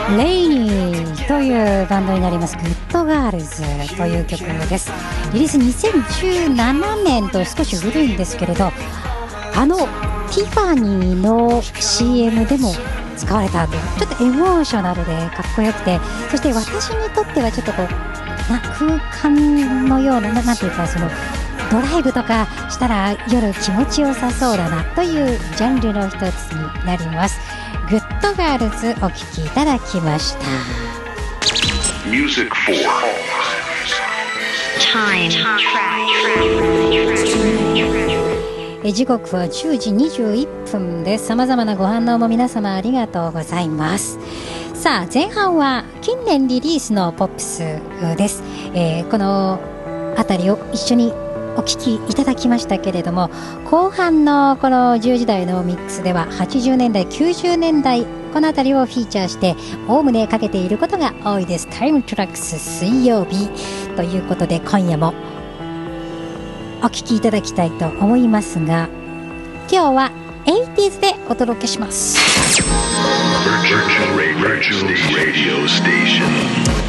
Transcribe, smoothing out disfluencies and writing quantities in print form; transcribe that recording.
レイニーというバンドになります。グッドガールズという曲です。リリース2017年と少し古いんですけれど、ティファニーの CM でも使われたという、ちょっとエモーショナルでかっこよくて、そして私にとってはちょっとこう空間のような、なんていうか、そのドライブとかしたら夜気持ちよさそうだなというジャンルの一つになります。グッドガールズお聴きいただきました。 Music for Time 時刻は10時21分です。様々なご反応も皆様ありがとうございます。さあ、前半は近年リリースのポップスです。このあたりを一緒にお聴きいただきましたけれども、後半のこの10時台のミックスでは80年代90年代このあたりをフィーチャーしておおむねかけていることが多いです。タイムトラックス水曜日ということで、今夜もお聴きいただきたいと思いますが、今日は 80s でお届けします。 Virtual Radio Station